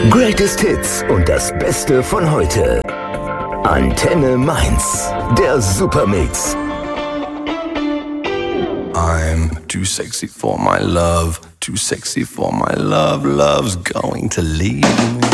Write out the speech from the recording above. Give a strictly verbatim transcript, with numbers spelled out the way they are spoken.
Greatest Hits und das Beste von heute. Antenne Mainz, der Supermix. I'm too sexy for my love, too sexy for my love, love's going to leave me.